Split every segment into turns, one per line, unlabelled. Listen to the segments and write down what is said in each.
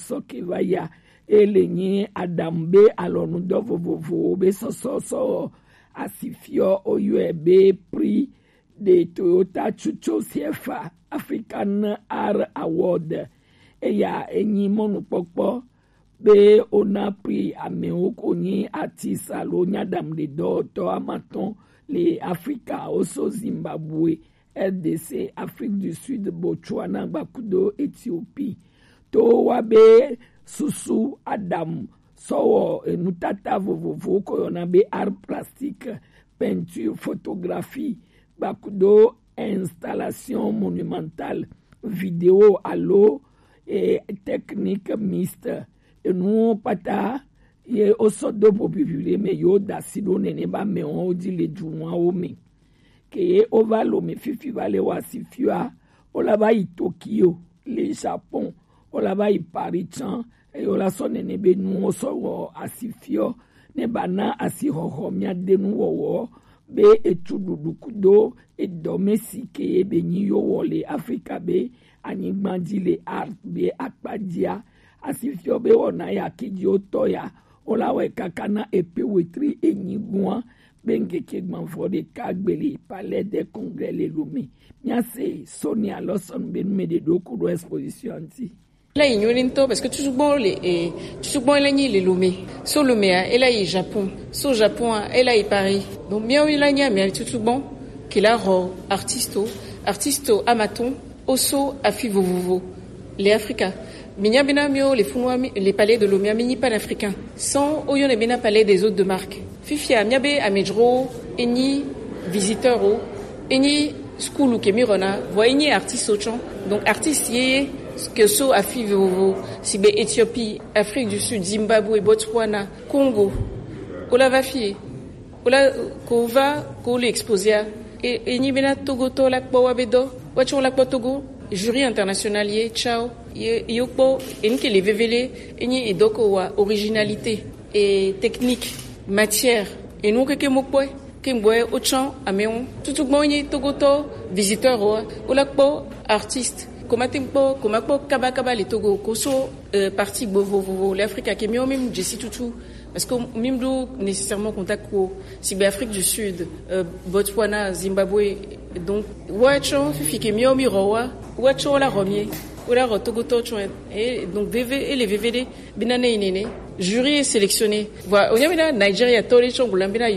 sokevaya elenyi Adam be alonu do vovovo be so asifio OUB prix de Toyota Chucho CFA African Art Award eya enyi monu pokpo be ona prix ameo konyi artiste alonya Adam de do to amaton les Africa oso Zimbabwe RDC Afrique du Sud Botswana Bakudo Éthiopie to wabe susu Adam so enutata vovovo koyona be art plastique peinture photographie Bakudo installation monumentale vidéo allo et technique mixte et nous pata ye osodo populaire me yo dasido nene ba me on di le juwa o me ke ovalo me fifi vale wasifia ola ba Tokyo le Japon ola ba Paris e ola so nene be nu so asifio ne bana asihoho mia de nu wo be etududu kudo e domesi ke be nyi yo wole Africa be ani gbandile art be akpadia asifio be ona ya kiji otoya olawe kakana epewetri enyigwa bengeke gmanfode kagbeli palais des congrès le Lomé nyase Sonia Lawson benme de dokudo exposition anti
là ignorinto parce que tout bon les les Lomé so Lomé et là Japon so Japon et là Paris donc bien il là mais tout bon qu'il a artisto amaton oso afivovovo les Africains Minya Benamio, les palais de Lomé, mini panafricain. Sans Oyon et Bena palais des hôtes de marque. Fifia, Miabe, Amedro, Eni, visiteur, Eni, school ou Kemirona, voyez artiste au champ. Donc, artiste, yé, que so a Fivovo, Sibé, Éthiopie, Afrique du Sud, Zimbabwe, Botswana, Congo. Ola va fier. Ola, Kova, Kole exposia. Et Eni Bena Togo, to, lakpo, wabedo, wachon lakpo Togo. Jury international yé ciao yoko enke les vevele enye edoko wa originalité et technique matière et nous que mokwe kemboy ochan ameon tout bonye togoto visiteur o lakpo artiste komatempo komako kabakaba les togo koso partie bovo l'Afrique a kemio même jesi tout parce que mimdo nécessairement contact ko Sibé Afrique du Sud Botswana Zimbabwe donc wacho fifike mio mirowa wacho la romier ola rotogoto et donc VV et les VVD binane inene jury est sélectionné voilà on y a Nigeria tole chongulambina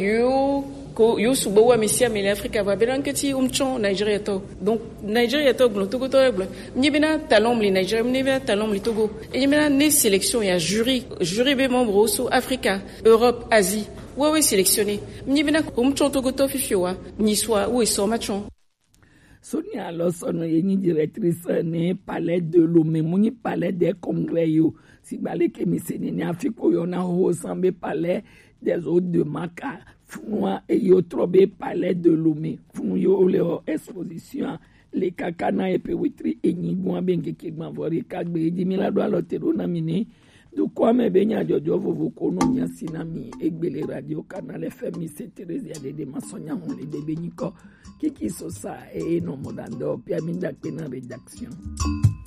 yo subowa mesia mais l'Afrique va bien que ti Nigeria to donc Nigeria to Togo to ni bena talom les Nigeria ni bena talom les Togo et bena né sélection il y a jury be membre sous Africa Europe Asie ouais sélectionné ni bena Togo to fifioa ni soit où sont machon
Sonia Lawson est directrice ne palais de Lomé moni palais des congrès yo si balé ke miseni ni Afrique yo na ho sambe palais des hôtes de Maka Funwa et yo trobe palais de Lomé fun yo le exposition les kakana et pewitri enyigwa benge kigma vori kagbe di mila do alotero na mini do kwa me benya jojo vovo kono nya sinami egbele radio canal FM c'est Thérèse de masonya on les de benyiko kiki sosa et no modando pia minda pena rédaction